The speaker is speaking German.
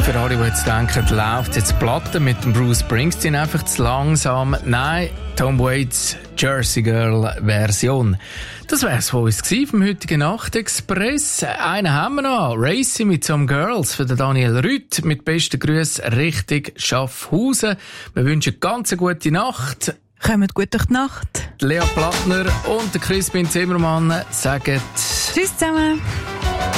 Für alle, die jetzt denken, läuft jetzt die Platte mit dem Bruce Springsteen einfach zu langsam. Nein, Tom Waits Jersey Girl Version. Das wär's von uns gewesen, vom heutigen Nachtexpress. Einen haben wir noch. Racy mit Some Girls für den Daniel Rüth. Mit besten Grüßen Richtung Schaffhausen. Wir wünschen ganz eine gute Nacht. Kommt gut durch die Nacht. Lea Plattner und der Crispin Zimmermann sagen Tschüss zusammen.